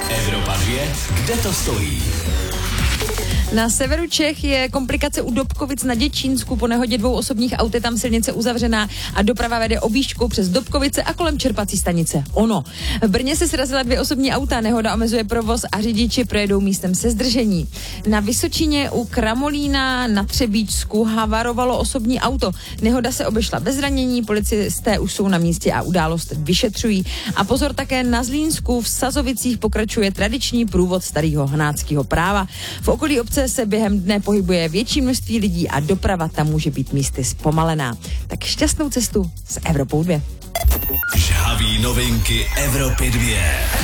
Evropa 2, kde to stojí? Na severu Čech je komplikace u Dobkovic na Děčínsku. Po nehodě 2 osobních aut je tam silnice uzavřená a doprava vede objížďkou přes Dobkovice a kolem čerpací stanice Ono. V Brně se srazila 2 osobní auta, nehoda omezuje provoz a řidiči projedou místem se zdržení. Na Vysočině u Kramolína na Třebíčsku havarovalo osobní auto. Nehoda se obešla bez zranění, policisté už jsou na místě a událost vyšetřují. A pozor, také na Zlínsku v Sazovicích pokračuje tradiční průvod starého hanáckého práva. V okolí obce se během dne pohybuje větší množství lidí a doprava tam může být místy zpomalená. Tak šťastnou cestu s Evropou 2. Žhaví novinky Evropy 2.